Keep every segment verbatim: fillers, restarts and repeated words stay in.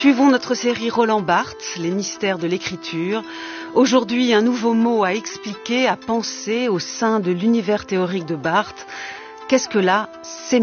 Suivons notre série Roland Barthes, les mystères de l'écriture. Aujourd'hui, un nouveau mot à expliquer, à penser au sein de l'univers théorique de Barthes. Qu'est-ce que la sémiologie ?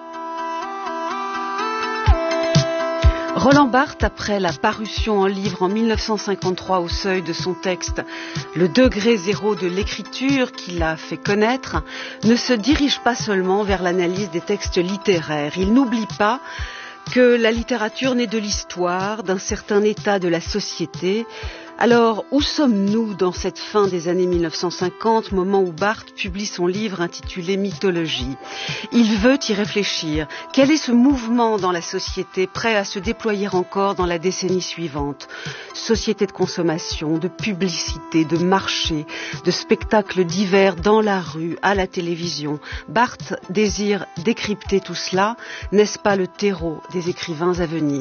Roland Barthes, après la parution en livre en mille neuf cent cinquante-trois au seuil de son texte « Le degré zéro de l'écriture » qu'il a fait connaître, ne se dirige pas seulement vers l'analyse des textes littéraires. Il n'oublie pas que la littérature naît de l'histoire, d'un certain état de la société. Alors, où sommes-nous dans cette fin des années mille neuf cent cinquante, moment où Barthes publie son livre intitulé Mythologie ? Il veut y réfléchir. Quel est ce mouvement dans la société prêt à se déployer encore dans la décennie suivante ? Société de consommation, de publicité, de marché, de spectacles divers dans la rue, à la télévision. Barthes désire décrypter tout cela. N'est-ce pas le terreau des écrivains à venir ?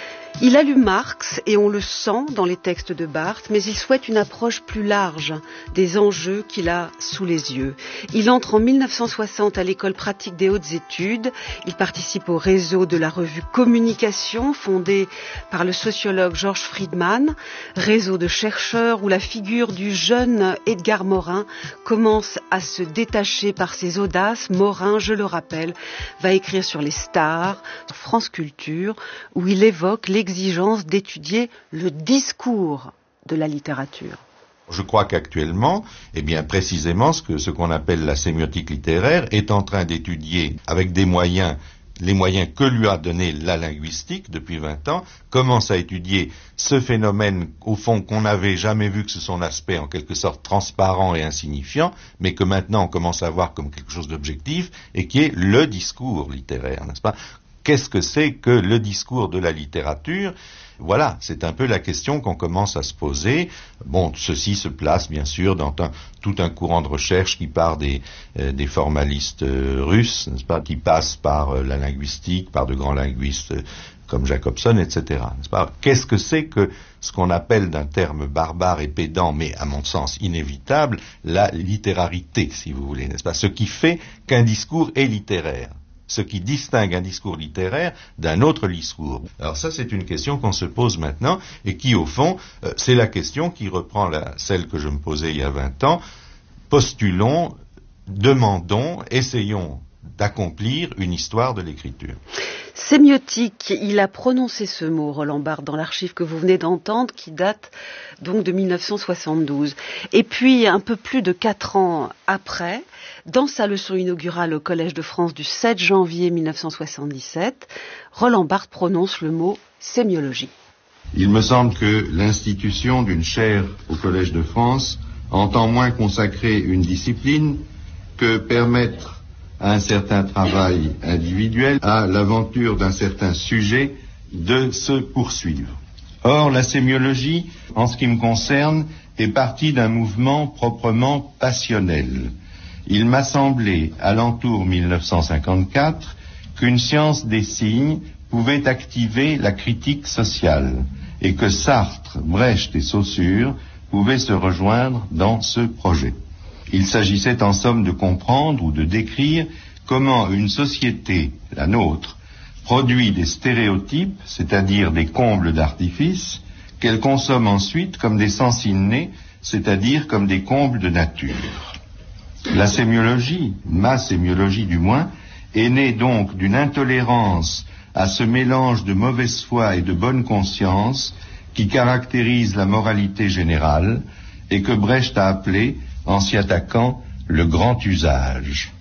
Il a lu Marx et on le sent dans les textes de Barthes, mais il souhaite une approche plus large des enjeux qu'il a sous les yeux. Il entre en mille neuf cent soixante à l'école pratique des hautes études. Il participe au réseau de la revue Communication, fondée par le sociologue Georges Friedman, réseau de chercheurs où la figure du jeune Edgar Morin commence à se détacher par ses audaces. Morin, je le rappelle, va écrire sur les stars, sur France Culture, où il évoque les l'exigence d'étudier le discours de la littérature. Je crois qu'actuellement, eh bien précisément ce que ce qu'on appelle la sémiotique littéraire est en train d'étudier avec des moyens, les moyens que lui a donné la linguistique depuis vingt ans, commence à étudier ce phénomène au fond qu'on n'avait jamais vu que sous son aspect en quelque sorte transparent et insignifiant, mais que maintenant on commence à voir comme quelque chose d'objectif et qui est le discours littéraire, n'est-ce pas ? Qu'est-ce que c'est que le discours de la littérature ? Voilà, c'est un peu la question qu'on commence à se poser. Bon, ceci se place bien sûr dans un, tout un courant de recherche qui part des, euh, des formalistes euh, russes, n'est-ce pas, qui passe par euh, la linguistique, par de grands linguistes euh, comme Jacobson, et cetera. N'est-ce pas ? Qu'est-ce que c'est que ce qu'on appelle d'un terme barbare et pédant, mais à mon sens inévitable, la littérarité, si vous voulez, n'est-ce pas ? Ce qui fait qu'un discours est littéraire. Ce qui distingue un discours littéraire d'un autre discours. Alors ça, c'est une question qu'on se pose maintenant et qui, au fond, euh, c'est la question qui reprend la, celle que je me posais il y a vingt ans. Postulons, demandons, essayons d'accomplir une histoire de l'écriture. Sémiotique, il a prononcé ce mot, Roland Barthes, dans l'archive que vous venez d'entendre, qui date donc de mille neuf cent soixante-douze. Et puis, un peu plus de quatre ans après, dans sa leçon inaugurale au Collège de France du sept janvier mille neuf cent soixante-dix-sept, Roland Barthes prononce le mot sémiologie. Il me semble que l'institution d'une chaire au Collège de France entend moins consacrer une discipline que permettre à un certain travail individuel, à l'aventure d'un certain sujet de se poursuivre. Or, la sémiologie, en ce qui me concerne, est partie d'un mouvement proprement passionnel. Il m'a semblé, à l'entour mille neuf cent cinquante-quatre, qu'une science des signes pouvait activer la critique sociale et que Sartre, Brecht et Saussure pouvaient se rejoindre dans ce projet. Il s'agissait en somme de comprendre ou de décrire comment une société, la nôtre, produit des stéréotypes, c'est-à-dire des combles d'artifice, qu'elle consomme ensuite comme des sens innés, c'est-à-dire comme des combles de nature. La sémiologie, ma sémiologie du moins, est née donc d'une intolérance à ce mélange de mauvaise foi et de bonne conscience qui caractérise la moralité générale et que Brecht a appelé, en s'y attaquant, le grand usage.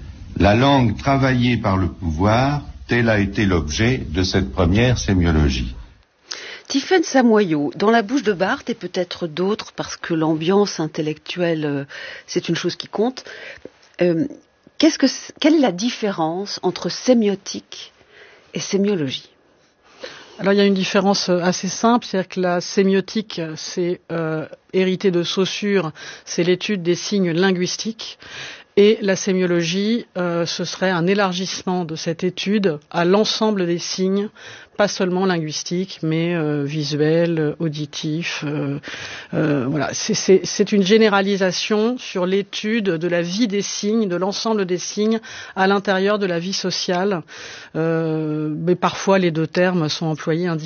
La langue travaillée par le pouvoir, tel a été l'objet de cette première sémiologie. Tiffaine Samoyau, dans la bouche de Barthes et peut-être d'autres, parce que l'ambiance intellectuelle, euh, c'est une chose qui compte, euh, qu'est-ce que, quelle est la différence entre sémiotique et sémiologie ? Alors il y a une différence assez simple, c'est-à-dire que la sémiotique, c'est euh, hérité de Saussure, c'est l'étude des signes linguistiques. Et la sémiologie, euh, ce serait un élargissement de cette étude à l'ensemble des signes, pas seulement linguistiques, mais euh, visuels, auditifs. Euh, euh, voilà, c'est, c'est, c'est une généralisation sur l'étude de la vie des signes, de l'ensemble des signes à l'intérieur de la vie sociale. Euh, mais parfois, les deux termes sont employés indifféremment.